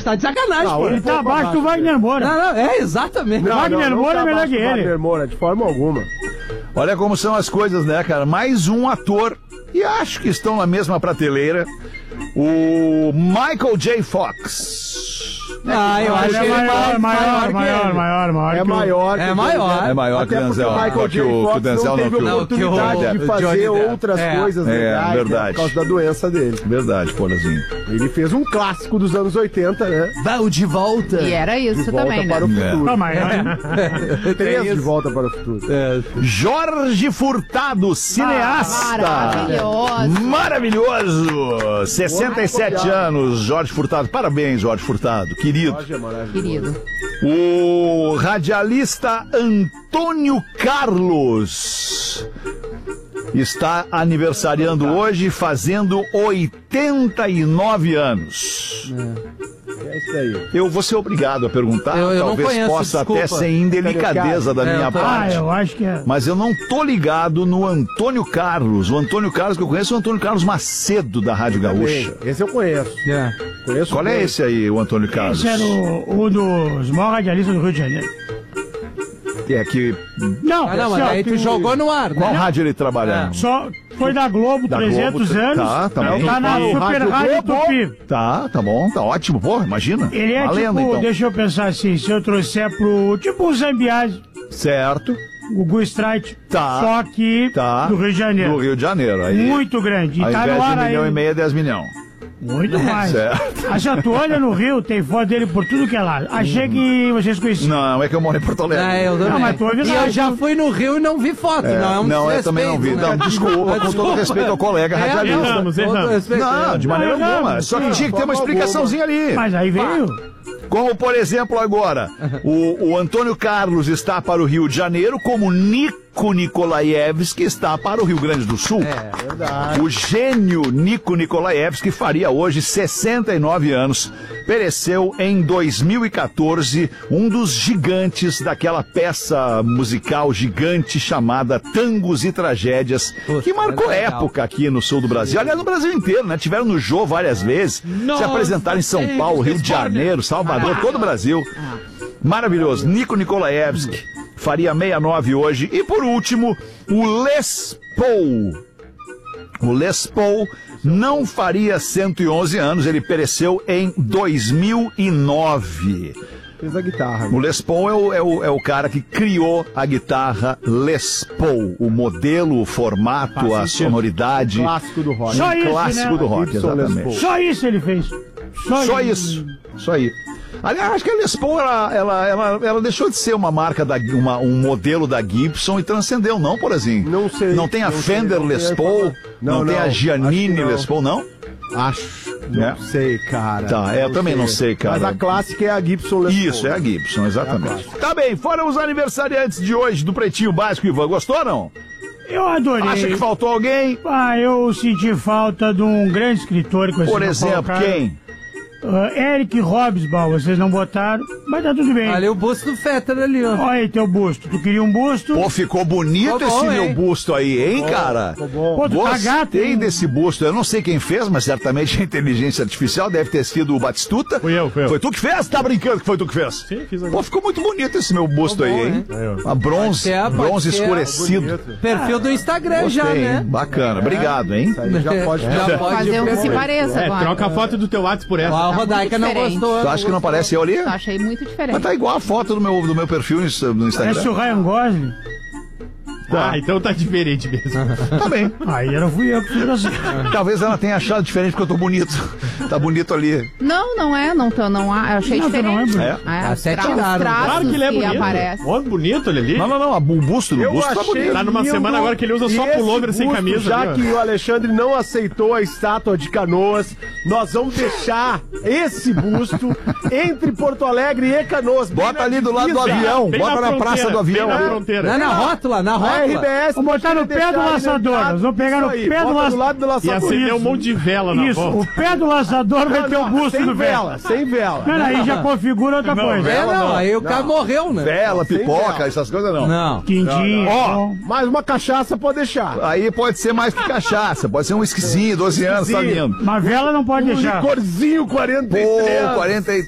tá de sacanagem, pô. Ele tá abaixo do Wagner Moura. Não, exatamente. Wagner Moura é melhor que ele. Wagner Moura, de forma alguma. Olha como são as coisas, né, cara? Mais um ator, e acho que estão na mesma prateleira, o Michael J. Fox. Eu acho que ele é maior. É maior. É maior que o Denzel. Michael J. Fox não teve oportunidade de fazer outras coisas legais, verdade. Por causa da doença dele. Verdade, Porazinho. Ele fez um clássico dos anos 80, né? Vai de volta. E era isso De volta também, né? para o futuro. Não, mas... 3 de volta para o futuro. Jorge Furtado, cineasta. Maravilhoso. 67 anos, Jorge Furtado. Parabéns, Jorge Furtado, querido. Querido. O radialista Antônio Carlos está aniversariando hoje, fazendo 89 anos. É isso aí. Eu vou ser obrigado a perguntar, Eu não talvez conheço, possa desculpa. até ser indelicadeza da minha parte. eu acho que é. Mas eu não tô ligado no Antônio Carlos. O Antônio Carlos que eu conheço é o Antônio Carlos Macedo, da Rádio Gaúcha. Esse eu conheço. Conheço. Qual é esse aí, o Antônio Carlos? Esse era um dos maiores radialistas do Rio de Janeiro. É que... Não, mas aí tu jogou no ar, Qual né? rádio ele trabalhava? Só foi da Globo, Da 300 Globo, anos. tá bem. Tá na Rádio Super Rádio Globo. Tupi. Tá bom, tá ótimo. Pô, imagina. Ele é Uma tipo, lenda, então. deixa eu pensar assim, se eu trouxer tipo um Zambiase, Certo. o Gu Strike, Tá. só que Tá. do Rio de Janeiro. Do Rio de Janeiro. Aí, Muito grande. E ao tá invés no de ar 1,5 aí. milhão, é 10 milhões. Muito mais. Certo. Essa tu olha no Rio, tem foto dele por tudo que é lado. Achei que vocês conheciam. Não, é que eu moro em Porto Alegre. Eu também. Não, mas tu ouve E lá, eu já fui no Rio e não vi foto. Não, é um Não, eu desrespeito, também não vi. né? Não, desculpa, com todo respeito ao colega radialista. Todo respeito. Não, de maneira Não, alguma. Só que sim, tinha que ter uma explicaçãozinha ali. Mas aí veio. Como, por exemplo, agora, o Antônio Carlos está para o Rio de Janeiro, como Nico Nikolaevski está para o Rio Grande do Sul. Verdade. O gênio Nico Nikolaevski faria hoje 69 anos. Pereceu em 2014, um dos gigantes daquela peça musical gigante chamada Tangos e Tragédias, que marcou época aqui no sul do Brasil. Aliás, no Brasil inteiro, né? Tiveram no Jô várias vezes, se apresentaram em São Paulo, Rio de Janeiro, Salvador, todo o Brasil. Maravilhoso. Nico Nikolaevski faria 69 hoje. E por último, o Les Paul. O Les Paul não faria 111 anos, ele pereceu em 2009. Fez a guitarra. O Les Paul é o cara que criou a guitarra Les Paul, o modelo, o formato, a sonoridade. Clássico do rock. Só isso, Clássico né? do rock, Gibson Les exatamente. Paul. Só isso ele fez. Só isso. Isso aí. Aliás, acho que a Les Paul, ela deixou de ser uma marca, um modelo da Gibson e transcendeu, não, Porazinho? Não sei. Não tem a Não Fender sei, não Les tenho Paul? informação. Não tem a Não, Giannini acho que não. Les Paul, não? Acho. Não É. sei, cara. Tá, eu também não sei, cara. Mas a clássica é a Gibson Les Paul. Isso, é a Gibson, exatamente. Tá bem, foram os aniversariantes de hoje do Pretinho Básico, Ivan. Gostou, não? Eu adorei. Acha que faltou alguém? Eu senti falta de um grande escritor que vocês Por não exemplo, colocaram. quem? Eric Hobsbawm, vocês não botaram, mas tá tudo bem. Ali o busto do Fetter ali, ó. Olha aí teu busto. Tu queria um busto? Pô, ficou bonito Ficou bom, esse meu hein? busto aí, hein, cara? Pô, tu tá gato, Gostei hein? desse busto. Eu não sei quem fez, mas certamente a inteligência artificial deve ter sido o Batistuta. Fui eu. Foi tu que fez? Tá brincando que foi tu que fez? Sim, fiz agora. Pô, ficou muito bonito esse meu busto aí, hein? Uma bronze, Pode ser, bronze pode ser. escurecido. Perfil do Instagram Gostei, já, hein? né? Bacana, obrigado, hein? Isso aí já pode Fazer um que se pareça agora. Troca a foto do teu WhatsApp por essa. Ó, a Rodaica não diferente. gostou. Tu acha que não aparece eu ali? Eu achei muito diferente. Mas tá igual a foto do meu perfil no Parece Instagram. o Ryan Gosling. Então tá diferente mesmo. Tá bem. Aí era fui eu que fiz assim. Talvez ela tenha achado diferente porque eu tô bonito. Tá bonito ali. Não é, não há. Eu achei Não, diferente. não é bonito. Até os tiraram. traços Claro que ele é bonito. aparecem. Ó, bonito ele ali. Não, o busto no Eu busto tá achei bonito. Tá numa lindo. semana agora que ele usa só E esse pullover sem busto, camisa, Já viu? que o Alexandre não aceitou a estátua de Canoas, nós vamos deixar esse busto entre Porto Alegre e Canoas. Bota ali do lado do divisa. avião. Bem Bota na fronteira, praça do avião. bem na ali. fronteira. Na rótula, na A rótula. RBS Vamos botar no pé do laçador. Nós vamos pegar no pé do do laçador. lado do E laçador. acender um monte de vela na Isso, volta. o pé do laçador vai ter o busto sem do vela, sem vela. Não, aí já configura outra coisa. Aí o cara morreu, né? Vela, pipoca, vela. essas coisas não. Não. Quindim. Ó, mais uma cachaça pode deixar. Aí pode ser mais que cachaça, pode ser um whiskyzinho, 12 anos, tá lindo. Mas vela não pode deixar. Licorzinho 43. Pô, 43